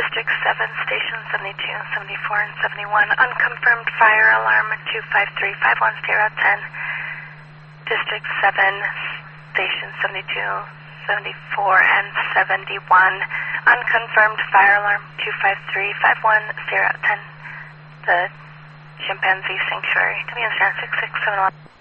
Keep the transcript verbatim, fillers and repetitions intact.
District seven, Station seventy-two, seventy-four, and seventy-one. Unconfirmed fire alarm two five three five one, zero ten. District seven, Station seventy-two, seventy-four, and seventy-one. Unconfirmed fire alarm two five three five one, zero ten. The Chimpanzee Sanctuary. W S R six six seven one.